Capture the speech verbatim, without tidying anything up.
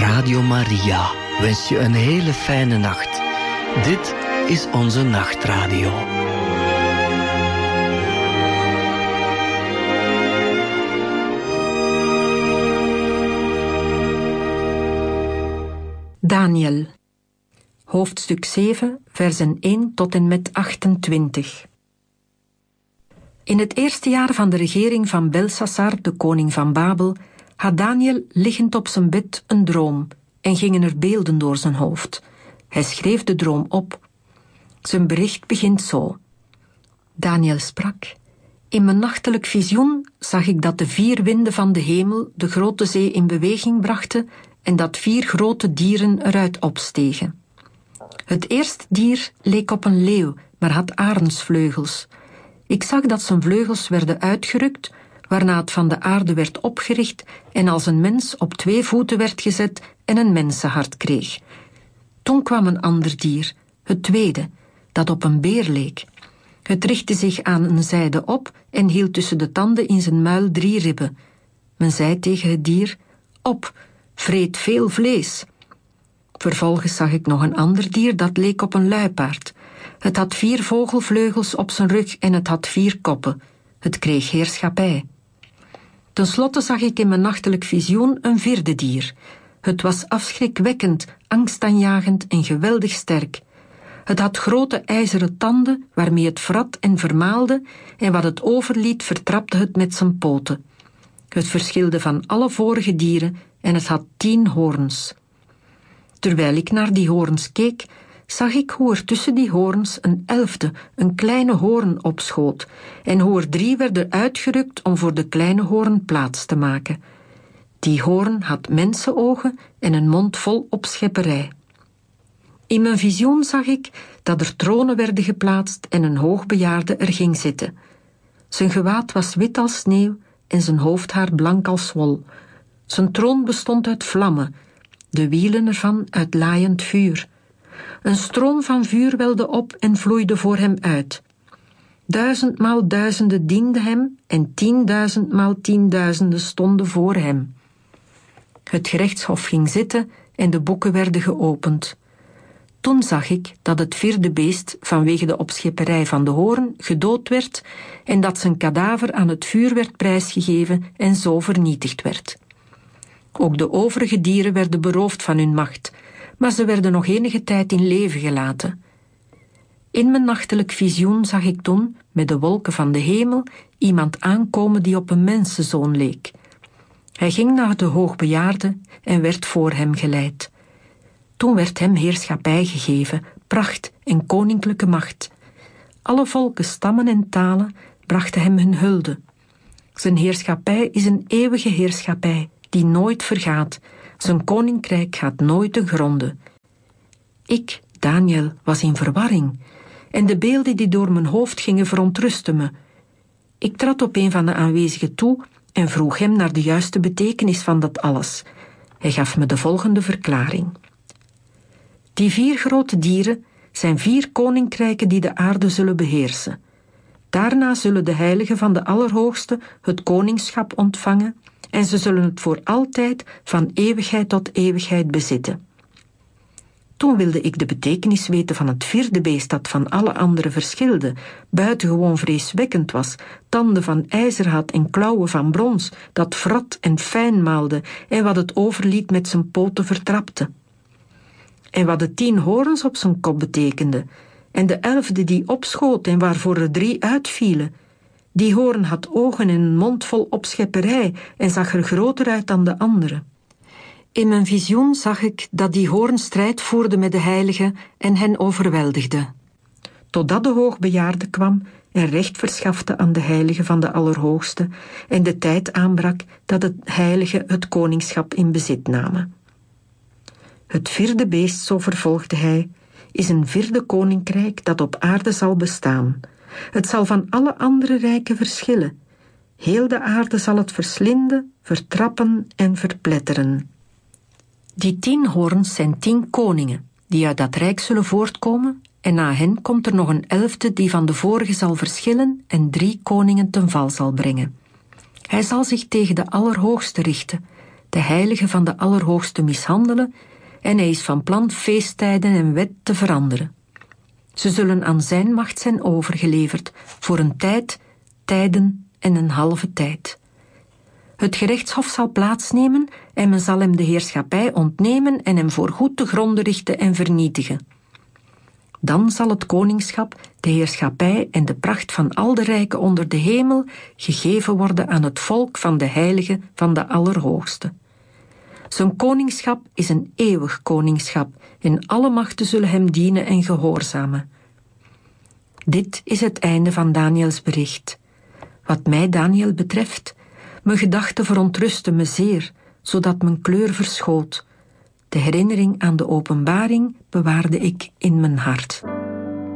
Radio Maria wens je een hele fijne nacht. Dit is onze nachtradio. Daniel, hoofdstuk zeven, versen één tot en met achtentwintig. In het eerste jaar van de regering van Belsassar, de koning van Babel, had Daniel liggend op zijn bed een droom en gingen er beelden door zijn hoofd. Hij schreef de droom op. Zijn bericht begint zo. Daniel sprak: in mijn nachtelijk visioen zag ik dat de vier winden van de hemel de grote zee in beweging brachten en dat vier grote dieren eruit opstegen. Het eerste dier leek op een leeuw, maar had arendsvleugels. Ik zag dat zijn vleugels werden uitgerukt, waarna het van de aarde werd opgericht en als een mens op twee voeten werd gezet en een mensenhart kreeg. Toen kwam een ander dier, het tweede, dat op een beer leek. Het richtte zich aan een zijde op en hield tussen de tanden in zijn muil drie ribben. Men zei tegen het dier: op, vreet veel vlees. Vervolgens zag ik nog een ander dier dat leek op een luipaard. Het had vier vogelvleugels op zijn rug en het had vier koppen. Het kreeg heerschappij. Ten slotte zag ik in mijn nachtelijk visioen een vierde dier. Het was afschrikwekkend, angstaanjagend en geweldig sterk. Het had grote ijzeren tanden waarmee het vrat en vermaalde en wat het overliet vertrapte het met zijn poten. Het verschilde van alle vorige dieren en het had tien hoorns. Terwijl ik naar die hoorns keek, zag ik hoe er tussen die hoorns een elfde, een kleine hoorn opschoot en hoe er drie werden uitgerukt om voor de kleine hoorn plaats te maken. Die hoorn had mensenogen en een mond vol opschepperij. In mijn visioen zag ik dat er tronen werden geplaatst en een hoogbejaarde er ging zitten. Zijn gewaad was wit als sneeuw en zijn hoofdhaar blank als wol. Zijn troon bestond uit vlammen, de wielen ervan uit laaiend vuur. Een stroom van vuur welde op en vloeide voor hem uit. Duizendmaal duizenden dienden hem en tienduizendmaal tienduizenden stonden voor hem. Het gerechtshof ging zitten en de boeken werden geopend. Toen zag ik dat het vierde beest vanwege de opschepperij van de hoorn gedood werd en dat zijn kadaver aan het vuur werd prijsgegeven en zo vernietigd werd. Ook de overige dieren werden beroofd van hun macht, maar ze werden nog enige tijd in leven gelaten. In mijn nachtelijk visioen zag ik toen, met de wolken van de hemel, iemand aankomen die op een mensenzoon leek. Hij ging naar de hoogbejaarde en werd voor hem geleid. Toen werd hem heerschappij gegeven, pracht en koninklijke macht. Alle volken, stammen en talen brachten hem hun hulde. Zijn heerschappij is een eeuwige heerschappij, die nooit vergaat. Zijn koninkrijk gaat nooit ten gronde. Ik, Daniel, was in verwarring, en de beelden die door mijn hoofd gingen verontrustten me. Ik trad op een van de aanwezigen toe en vroeg hem naar de juiste betekenis van dat alles. Hij gaf me de volgende verklaring. Die vier grote dieren zijn vier koninkrijken die de aarde zullen beheersen. Daarna zullen de heiligen van de Allerhoogste het koningschap ontvangen en ze zullen het voor altijd van eeuwigheid tot eeuwigheid bezitten. Toen wilde ik de betekenis weten van het vierde beest dat van alle andere verschilde, buitengewoon vreeswekkend was, tanden van ijzer had en klauwen van brons, dat vrat en fijn maalde en wat het overliet met zijn poten vertrapte. En wat de tien horens op zijn kop betekende, en de elfde die opschoot en waarvoor er drie uitvielen. Die hoorn had ogen en een mond vol opschepperij en zag er groter uit dan de andere. In mijn visioen zag ik dat die hoorn strijd voerde met de heiligen en hen overweldigde. Totdat de hoogbejaarde kwam en recht verschafte aan de heiligen van de Allerhoogste en de tijd aanbrak dat de heiligen het koningschap in bezit namen. Het vierde beest, zo vervolgde hij, is een vierde koninkrijk dat op aarde zal bestaan. Het zal van alle andere rijken verschillen. Heel de aarde zal het verslinden, vertrappen en verpletteren. Die tien hoorns zijn tien koningen, die uit dat rijk zullen voortkomen, en na hen komt er nog een elfde die van de vorige zal verschillen en drie koningen ten val zal brengen. Hij zal zich tegen de Allerhoogste richten, de heilige van de Allerhoogste mishandelen en hij is van plan feesttijden en wet te veranderen. Ze zullen aan zijn macht zijn overgeleverd, voor een tijd, tijden en een halve tijd. Het gerechtshof zal plaatsnemen en men zal hem de heerschappij ontnemen en hem voorgoed te gronden richten en vernietigen. Dan zal het koningschap, de heerschappij en de pracht van al de rijken onder de hemel gegeven worden aan het volk van de heilige van de Allerhoogste. Zijn koningschap is een eeuwig koningschap en alle machten zullen hem dienen en gehoorzamen. Dit is het einde van Daniëls bericht. Wat mij, Daniël, betreft, mijn gedachten verontrusten me zeer, zodat mijn kleur verschoot. De herinnering aan de openbaring bewaarde ik in mijn hart.